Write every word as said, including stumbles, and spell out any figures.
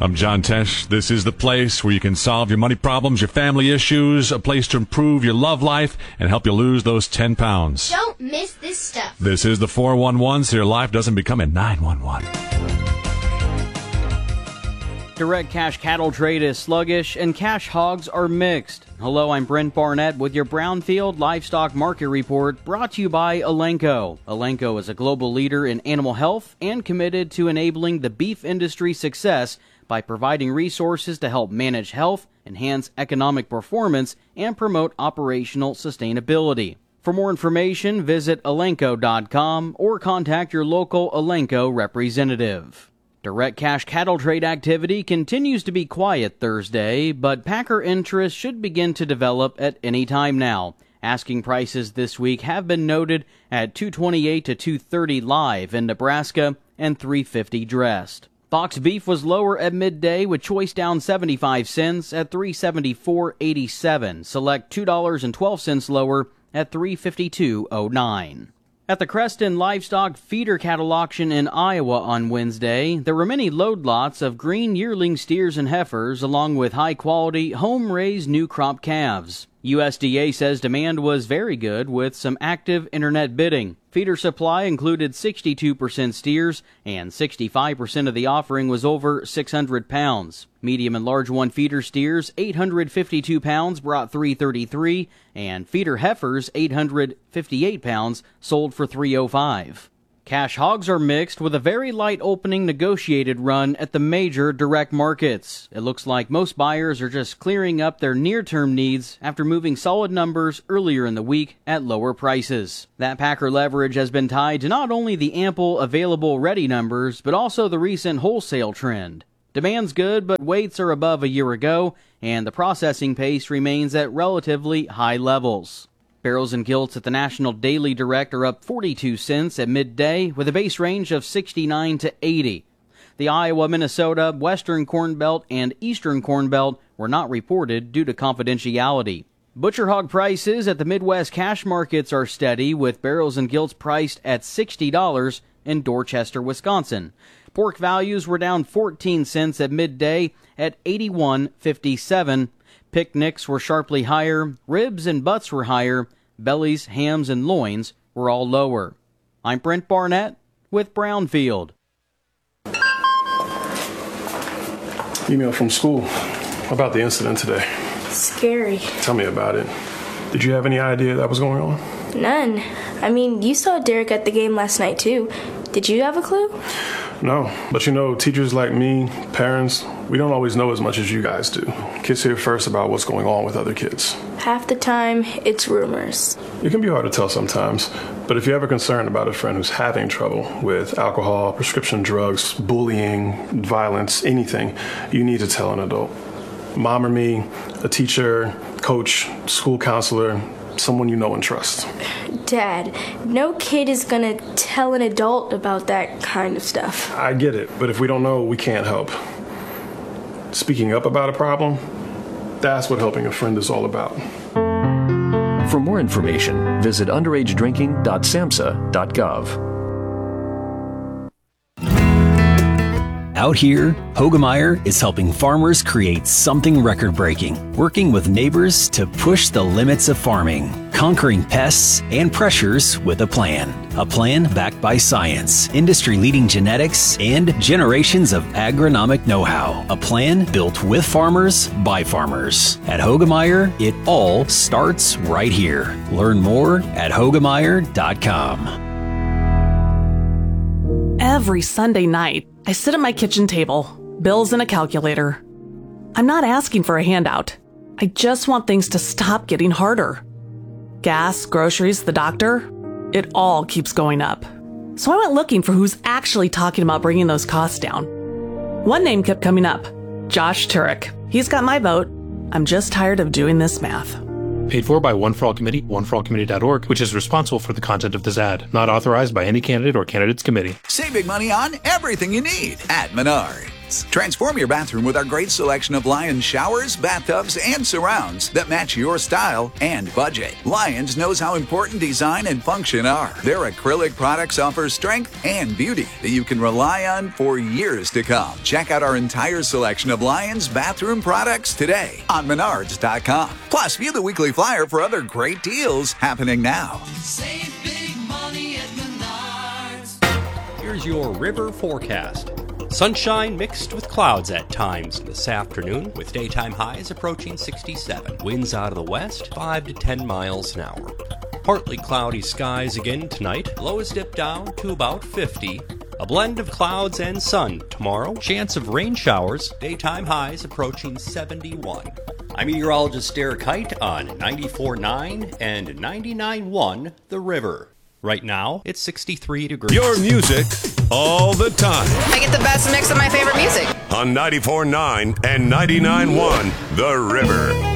I'm John Tesh. This is the place where you can solve your money problems, your family issues, a place to improve your love life, and help you lose those ten pounds. Don't miss this stuff. This is the four one one, so your life doesn't become a nine one one. Direct cash cattle trade is sluggish and cash hogs are mixed. Hello, I'm Brent Barnett with your Brownfield Livestock Market Report, brought to you by Elanco. Elanco is a global leader in animal health and committed to enabling the beef industry's success by providing resources to help manage health, enhance economic performance, and promote operational sustainability. For more information, visit elanco dot com or contact your local Elanco representative. Direct cash cattle trade activity continues to be quiet Thursday, but packer interest should begin to develop at any time now. Asking prices this week have been noted at two twenty-eight to two thirty live in Nebraska and three fifty dressed. Box beef was lower at midday, with choice down seventy-five cents at three seventy-four eighty-seven. Select two dollars and twelve cents lower at three fifty-two oh nine. At the Creston Livestock Feeder Cattle Auction in Iowa on Wednesday, there were many load lots of green yearling steers and heifers, along with high-quality, home-raised new crop calves. U S D A says demand was very good, with some active internet bidding. Feeder supply included sixty-two percent steers, and sixty-five percent of the offering was over six hundred pounds. Medium and large one feeder steers, eight hundred fifty-two pounds, brought three thirty-three, and feeder heifers, eight hundred fifty-eight pounds, sold for three oh five. Cash hogs are mixed, with a very light opening negotiated run at the major direct markets. It looks like most buyers are just clearing up their near-term needs after moving solid numbers earlier in the week at lower prices. That packer leverage has been tied to not only the ample available ready numbers, but also the recent wholesale trend. Demand's good, but weights are above a year ago, and the processing pace remains at relatively high levels. Barrels and gilts at the National Daily Direct are up forty-two cents at midday, with a base range of sixty-nine to eighty. The Iowa, Minnesota, Western Corn Belt, and Eastern Corn Belt were not reported due to confidentiality. Butcher hog prices at the Midwest cash markets are steady, with barrels and gilts priced at sixty dollars in Dorchester, Wisconsin. Pork values were down fourteen cents at midday at eighty-one fifty-seven. Picnics were sharply higher, ribs and butts were higher, bellies, hams, and loins were all lower. I'm Brent Barnett with Brownfield. Email from school about the incident today. Scary. Tell me about it. Did you have any idea that was going on? None. I mean, you saw Derek at the game last night, too. Did you have a clue? No, but you know, teachers like me, parents, we don't always know as much as you guys do. Kids hear first about what's going on with other kids. Half the time, it's rumors. It can be hard to tell sometimes, but if you're ever concerned about a friend who's having trouble with alcohol, prescription drugs, bullying, violence, anything, you need to tell an adult. Mom or me, a teacher, coach, school counselor, someone you know and trust. Dad, no kid is gonna tell an adult about that kind of stuff. I get it, but if we don't know, we can't help. Speaking up about a problem, that's what helping a friend is all about. For more information, visit underage drinking dot samhsa dot gov. Out here, Hoegemeyer is helping farmers create something record-breaking, working with neighbors to push the limits of farming, conquering pests and pressures with a plan. A plan backed by science, industry-leading genetics, and generations of agronomic know-how. A plan built with farmers, by farmers. At Hoegemeyer, it all starts right here. Learn more at hoegemeyer dot com. Every Sunday night, I sit at my kitchen table, bills and a calculator. I'm not asking for a handout. I just want things to stop getting harder. Gas, groceries, the doctor, it all keeps going up. So I went looking for who's actually talking about bringing those costs down. One name kept coming up, Josh Turek. He's got my vote. I'm just tired of doing this math. Paid for by One for All Committee, one for all committee dot org, which is responsible for the content of this ad. Not authorized by any candidate or candidates committee. Save big money on everything you need at Menard. Lions. Transform your bathroom with our great selection of Lions showers, bathtubs, and surrounds that match your style and budget. Lions knows how important design and function are. Their acrylic products offer strength and beauty that you can rely on for years to come. Check out our entire selection of Lions bathroom products today on Menards dot com. Plus, view the weekly flyer for other great deals happening now. Save big money at Menards. Here's your river forecast. Sunshine mixed with clouds at times this afternoon, with daytime highs approaching sixty-seven. Winds out of the west, five to ten miles an hour. Partly cloudy skies again tonight. Lows dip down to about fifty. A blend of clouds and sun tomorrow. Chance of rain showers. Daytime highs approaching seventy-one. I'm meteorologist Derek Height on ninety-four point nine and ninety-nine point one The River. Right now, it's sixty-three degrees. Your music all the time. I get the best mix of my favorite music. On ninety-four point nine and ninety-nine point one The River.